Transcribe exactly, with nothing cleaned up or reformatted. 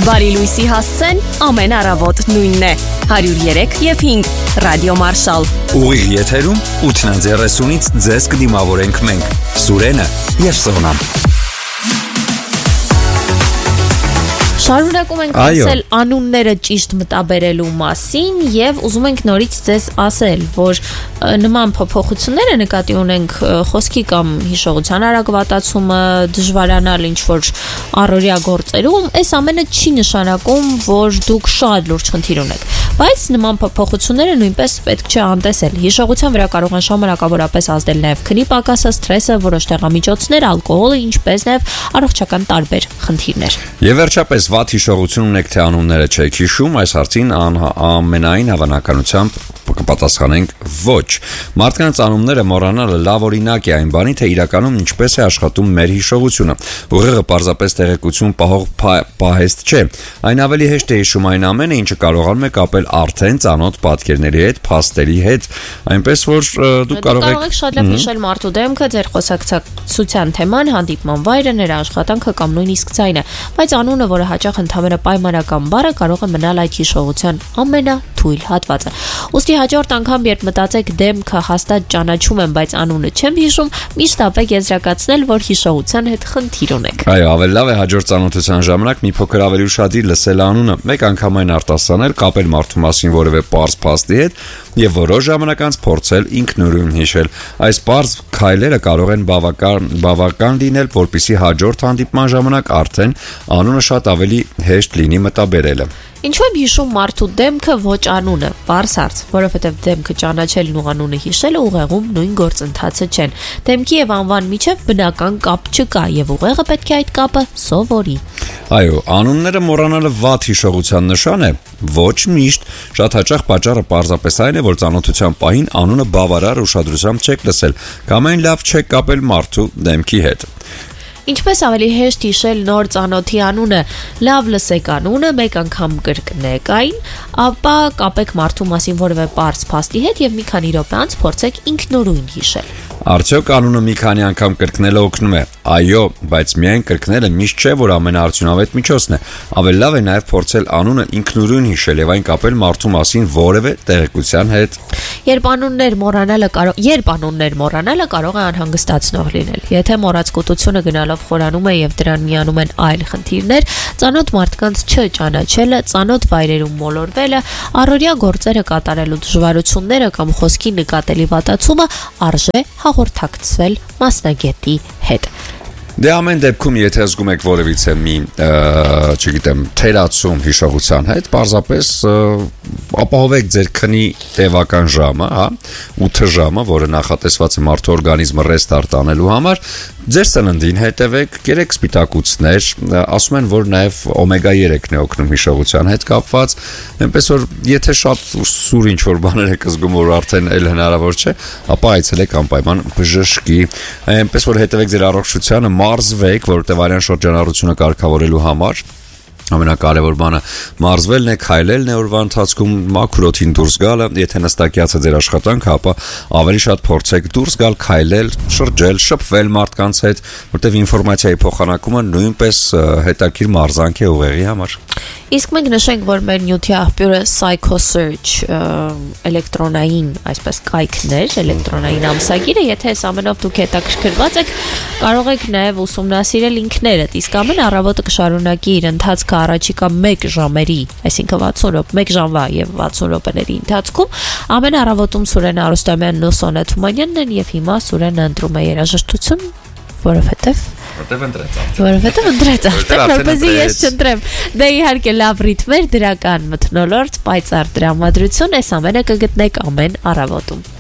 Բարի լույսի հասցեն ամեն առավոտ նույնն է հարյուր երեք և հինգ Ռադիո Մարշալ Ուղիղ եթերում ութ երեսունից ձեզ կդիմավորենք մենք Սուրենը և Սոնան Շարունակում ենք ասել անունները ճիշտ մտաբերելու մասին և ուզում ենք նորից ձեզ ասել, որ նման փոփոխությունները նկատի ունենք խոսքի կամ հիշողության արագվատացումը, դժվարանալ ինչ-որ առօրյա գործերում, այս ամենը չի նշանակում, որ դուք շատ լուրջ խնդիր ունեք, բայց նման փոփոխությունները նույնպես պետք չէ անտեսել, հիշողության վրա կարող են ժամանակավորապես ազդել նաև քնի պակասը, սթրեսը, որոշ դեղամիջոցներ, ալկոհոլը, ինչպես նաև առողջական տարբեր խնդիրներ։ Եվ վերջապես վատ հիշողություն ունեք, թե անունները չեք հիշում, այս հարցին ամենայն հավանականությամբ կպատասխանենք ոչ։ Մարդկանց անունները մոռանալը լավ օրինակ է այն բանի, թե իրականում ինչպես է աշխատում մեր հիշողությունը։ Ուղեղը պարզապես տեղեկություն պահող պահեստ չէ։ Այն ավելի հեշտ է հիշում այն ամենը, ինչը կարողանում է կապել արդեն ծանոթ պատկերների հետ, փաստերի հետ, այնպես որ դուք կարող եք Կարող եք շատ լավ հիշել մարդու դեմքը, ձեր խոսակցության թեման, հանդիպման վայրը, նրա աշխատանքը կամ նույնիսկ ձայնը, բայց անունը, որը հաճախ ընդհանրապես պայմանական բառ է, կարող է մնալ այդ հիշողության ամենաթույլ հատվածը։ Ուստի հաջորդ անգամ, երբ մտածեք դեմքը հաստատ ճանաչում եմ, բայց անունը չեմ հիշում, միշտ ապեք եզրակացնել, որ հիշողության հետ խնդիր ունեք։ Այո, ավելի լավ է հաջորդ ծանոթության ժամանակ մի փոքր ավելի ուշադիր լսել անունը, մեկ անգամ այն արտասանել, կապել մարդու մասին որևէ պարզ փաստի հետ եւ որոշ ժամանակ անց փորձել ինքնուրույն հիշել։ Այս պարզ քայլերը կարող են բավական բավական լինել, որպեսզի հաջորդ հանդիպման ժամանակ արդեն անունը շատ ավելի հեշտ լինի մտաբերելը։ Ինչու եմ հիշում մարդու դեմքը, ոչ անունը, պարզ հարց, որովհետև դեմքը ճանաչելն ու անունը հիշելը ուղեղում նույն գործընթացը չեն։ Դեմքի եւ անվան միջև բնական կապ չկա եւ ուղեղը պետք է այդ կապը սովորի։ Այո, անունները մոռանալը վատ հիշողության նշան է։ Ոչ միշտ, շատ հաճախ պատճառը պարզապես այն է, որ ծանոթության պահին անունը բավարար ուշադրությամբ չեք լսել, կամ այն լավ չեք կապել մարդու դեմքի հետ։ Ինչպես ավելի հեշտ հիշել նոր ծանոթի անունը, լավ լսեք անունը, մեկ անգամ կրկնեք այն, ապա կապեք մարդու մասին որևէ պարզ փաստի հետ եւ մի քանի րոպե անց փորձեք ինքնուրույն հիշել։ Արդյոք անունը մի քանի անգամ կրկնելը օգնում է։ Այո, բայց միայն կրկնելը միշտ չէ, որ ամենաարդյունավետ միջոցն է։ Ավելի լավ է նաև փորձել անունը ինքնուրույն հիշել եւ այն կապել մարդու մասին որևէ տեղեկության հետ։ Երբ անուններ մոռանալը կարող, երբ անուններ մոռանալը կարող է անհանգստացնող լինել։ Եթե մոռացկոտությունը գնալով խորանում է եւ դրան միանում են այլ խնդիրներ, ծանոթ մարդկանց չճանաչելը, ծանոթ վայրերում մոլորվելը, առօրյա գործերը կատարելու դժվարությունները կամ խոսքի նկատելի վատացումը, արժե հաղորդակցվել մասնագետի հետ։ Դե ամեն դեպքում, եթե զգում եք որևիցե մի, չգիտեմ, թերացում հիշողության հետ, պարզապես ապահովեք ձեր քնի տևական ժամը, հա, ութ ժամը, որը նախատեսված է մարդու օրգանիզմը ռեստարտ անելու համար, ձեր սննդին հետևեք, կերեք սպիտակուցներ, ասում են, որ նաև օմեգա երեքն է օգնում հիշողության հետ կապված, այնպես որ եթե շատ սուր ինչ-որ բաներ եք զգում, որ արդեն էլ հնարավոր չէ, ապա այցելեք անպայման բժշկի, այնպես որ հետևեք ձեր առողջությանը, մարզվեք, որովհետև արյան շրջանառությունը կարգավորելու համար ամենակարևոր բանը մարզվելն է, քայլելն է օրվա ընթացքում, մաքուր օդին դուրս գալը, եթե նստակյաց է ձեր աշխատանքը, ապա ավելի շատ փորձեք դուրս գալ, քայլել, շրջել, շփվել մարդկանց հետ, որտեղ ինֆորմացիայի փոխանակումը նույնպես հետաքրքիր մարզանք է ուղեղի համար։ Իսկ մենք նշենք, որ մեր նյութի աղբյուրը PsychoSearch էլեկտրոնային, այսպես կայքներ, էլեկտրոնային ամսագիրը, եթե այս ամենով դուք հետաքրքրված եք, կարող եք նաև ուսումնասիրել ինքներդ, իսկ ամեն առավոտը կշարունակի իր ընթացքը առաջիկա մեկ ժամերի, այսինքն վաթսուն րոպե, մեկ ժամվա եւ վաթսուն րոպեների ընթացքում ամեն առավոտում Սուրեն Արուստամյանն ու Սոնա Թումանյանն են եւ հիմա Սուրենը ընտրում է երաժշտություն, որովհետեւ Որտեւ ընտրեց արդեն։ Որովհետեւ ընտրեց արդեն, որպեսզի ես չընտրեմ։ Դե իհարկե լավ ռիթմեր, դրական մթնոլորտ, պայծառ տրամադրություն, այս ամենը կգտնեք ամեն առավոտում։